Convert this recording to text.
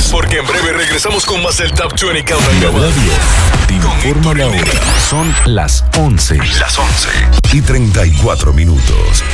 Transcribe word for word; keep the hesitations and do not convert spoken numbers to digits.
porque en breve regresamos con más el Top veinte Countdown. La radio te informa la hora. Son las once. Las once Y treinta y cuatro minutos.